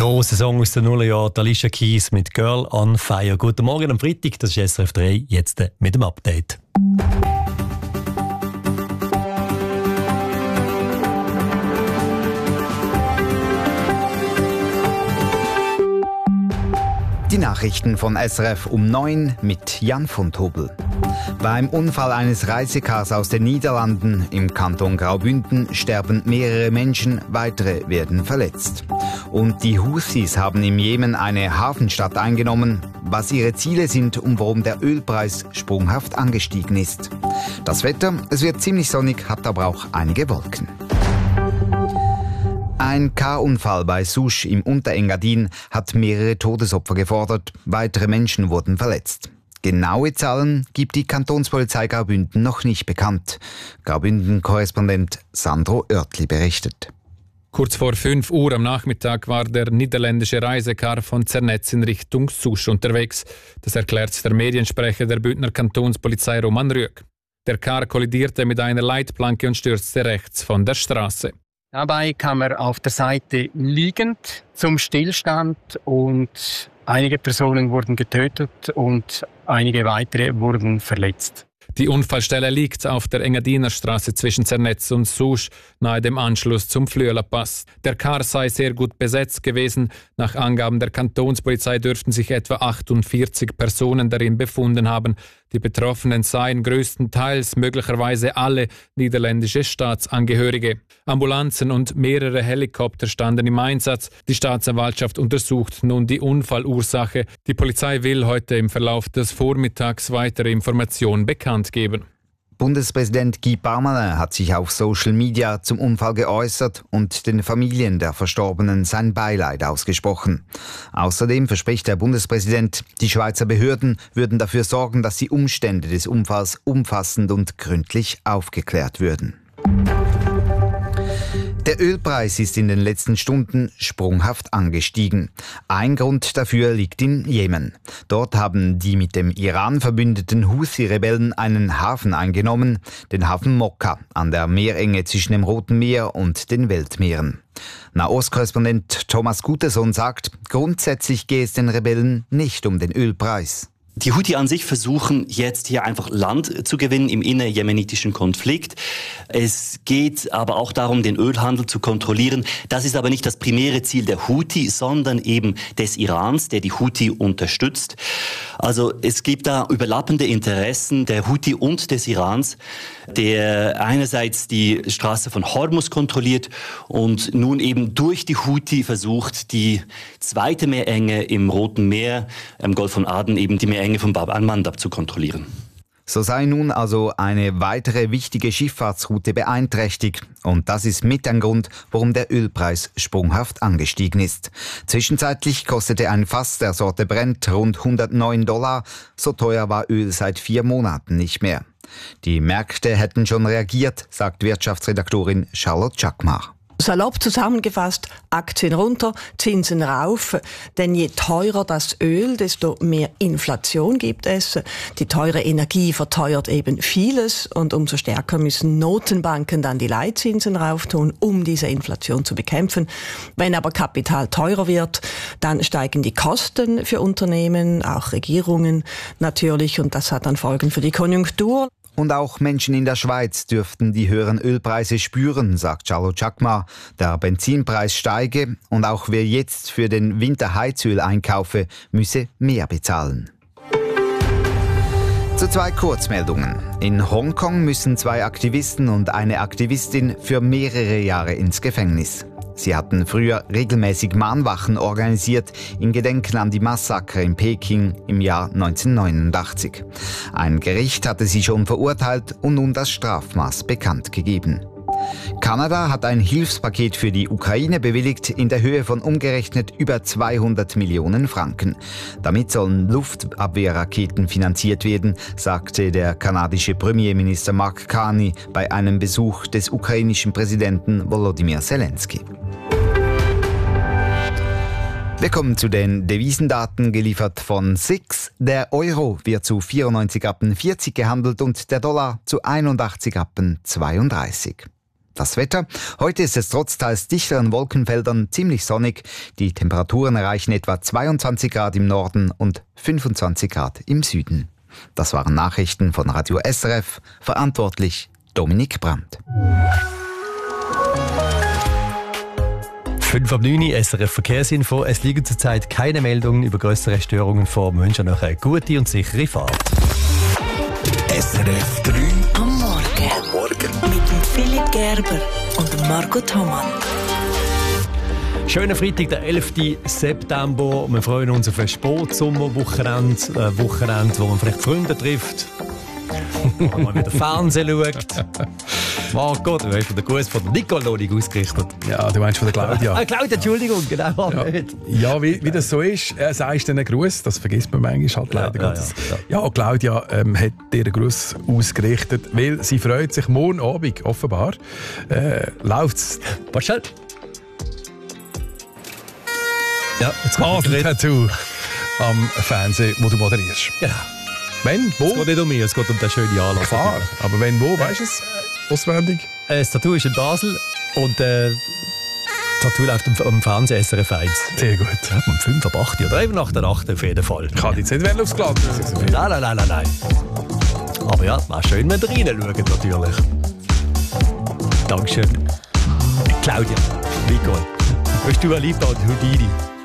grosser Song aus den Nullerjahren, Alicia Keys mit «Girl on Fire». Guten Morgen am Freitag, das ist SRF 3, jetzt mit dem Update. Die Nachrichten von SRF um 9 mit Jan von Tobel. Beim Unfall eines Reisecars aus den Niederlanden im Kanton Graubünden sterben mehrere Menschen, weitere werden verletzt. Und die Houthis haben im Jemen eine Hafenstadt eingenommen. Was ihre Ziele sind und warum der Ölpreis sprunghaft angestiegen ist. Das Wetter, es wird ziemlich sonnig, hat aber auch einige Wolken. Ein Car-Unfall bei Souche im Unterengadin hat mehrere Todesopfer gefordert. Weitere Menschen wurden verletzt. Genaue Zahlen gibt die Kantonspolizei Graubünden noch nicht bekannt. Graubünden-Korrespondent Sandro Oertli berichtet. Kurz vor 5 Uhr am Nachmittag war der niederländische Reisecar von Zernetz in Richtung Souche unterwegs. Das erklärt der Mediensprecher der Bündner Kantonspolizei Roman Rüegg. Der Car kollidierte mit einer Leitplanke und stürzte rechts von der Straße. Dabei kam er auf der Seite liegend zum Stillstand und einige Personen wurden getötet und einige weitere wurden verletzt. Die Unfallstelle liegt auf der Engadiner Straße zwischen Zernetz und Souche, nahe dem Anschluss zum Flüeler Pass. Der Car sei sehr gut besetzt gewesen. Nach Angaben der Kantonspolizei dürften sich etwa 48 Personen darin befunden haben. Die Betroffenen seien größtenteils möglicherweise alle niederländische Staatsangehörige. Ambulanzen und mehrere Helikopter standen im Einsatz. Die Staatsanwaltschaft untersucht nun die Unfallursache. Die Polizei will heute im Verlauf des Vormittags weitere Informationen bekannt geben. Bundespräsident Guy Parmelin hat sich auf Social Media zum Unfall geäußert und den Familien der Verstorbenen sein Beileid ausgesprochen. Außerdem verspricht der Bundespräsident, die Schweizer Behörden würden dafür sorgen, dass die Umstände des Unfalls umfassend und gründlich aufgeklärt würden. Der Ölpreis ist in den letzten Stunden sprunghaft angestiegen. Ein Grund dafür liegt in Jemen. Dort haben die mit dem Iran verbündeten Houthi-Rebellen einen Hafen eingenommen, den Hafen Mokka, an der Meerenge zwischen dem Roten Meer und den Weltmeeren. Nahostkorrespondent Thomas Guteson sagt, grundsätzlich gehe es den Rebellen nicht um den Ölpreis. Die Houthi an sich versuchen jetzt hier einfach Land zu gewinnen im innerjemenitischen Konflikt. Es geht aber auch darum, den Ölhandel zu kontrollieren. Das ist aber nicht das primäre Ziel der Houthi, sondern eben des Irans, der die Houthi unterstützt. Also es gibt da überlappende Interessen der Houthi und des Irans, der einerseits die Straße von Hormuz kontrolliert und nun eben durch die Houthi versucht, die zweite Meerenge im Roten Meer, im Golf von Aden, eben die Meerenge von Bab al-Mandab zu kontrollieren. So sei nun also eine weitere wichtige Schifffahrtsroute beeinträchtigt. Und das ist mit ein Grund, warum der Ölpreis sprunghaft angestiegen ist. Zwischenzeitlich kostete ein Fass der Sorte Brent rund $109. So teuer war Öl seit 4 Monaten nicht mehr. Die Märkte hätten schon reagiert, sagt Wirtschaftsredaktorin Charlotte Chakmar. Salopp zusammengefasst, Aktien runter, Zinsen rauf. Denn je teurer das Öl, desto mehr Inflation gibt es. Die teure Energie verteuert eben vieles und umso stärker müssen Notenbanken dann die Leitzinsen rauftun, um diese Inflation zu bekämpfen. Wenn aber Kapital teurer wird, dann steigen die Kosten für Unternehmen, auch Regierungen natürlich, und das hat dann Folgen für die Konjunktur. Und auch Menschen in der Schweiz dürften die höheren Ölpreise spüren, sagt Charlotte Chakmar. Der Benzinpreis steige und auch wer jetzt für den Winter Heizöl einkaufe, müsse mehr bezahlen. Zu 2 Kurzmeldungen. In Hongkong müssen 2 Aktivisten und eine Aktivistin für mehrere Jahre ins Gefängnis. Sie hatten früher regelmäßig Mahnwachen organisiert in Gedenken an die Massaker in Peking im Jahr 1989. Ein Gericht hatte sie schon verurteilt und nun das Strafmaß bekannt gegeben. Kanada hat ein Hilfspaket für die Ukraine bewilligt in der Höhe von umgerechnet über 200 Millionen Franken. Damit sollen Luftabwehrraketen finanziert werden, sagte der kanadische Premierminister Mark Carney bei einem Besuch des ukrainischen Präsidenten Volodymyr Zelensky. Wir kommen zu den Devisendaten, geliefert von SIX. Der Euro wird zu 94,40 gehandelt und der Dollar zu 81,32. Das Wetter. Heute ist es trotz teils dichteren Wolkenfeldern ziemlich sonnig. Die Temperaturen erreichen etwa 22 Grad im Norden und 25 Grad im Süden. Das waren Nachrichten von Radio SRF. Verantwortlich Dominik Brandt. 5:09 SRF Verkehrsinfo. Es liegen zurzeit keine Meldungen über größere Störungen vor. Wir wünschen noch eine gute und sichere Fahrt. SRF 3 am Morgen. Mit dem Philipp Gerber und dem Marco Thomann. Schöner Freitag, der 11. September. Wir freuen uns auf ein Sportsommerwochenende, wo man vielleicht Freunde trifft. Wo man wieder Fernsehen schaut. Marco, du hast den Gruß von der Nicole ausgerichtet. Ja, du meinst von der Claudia. Claudia, Entschuldigung, genau. Ja, wie das so ist, sagst du einen Gruß, das vergisst man manchmal halt leider. Ja, Claudia hat dir einen Gruß ausgerichtet, weil sie freut sich morgen Abend, offenbar, läuft's. Was schnell? Ja, jetzt kommt Tattoo am Fernsehen, wo du moderierst. Genau. Wenn, wo? Es geht nicht um mich, es geht um den schönen Anlass. Klar, aber wenn, wo, weißt du es? Auswendig? Das Tattoo ist in Basel und das Tattoo läuft am Fernsehen SRF 1. Sehr gut. Ja, um 5 ab 8 oder eben nach der 8 auf jeden Fall. Ich kann jetzt nicht aufs Glas. Nein. Aber ja, war schön, wenn ihr reinschaut natürlich. Dankeschön. Claudia, Nicole. Bist du ein Liebhaber Houdini?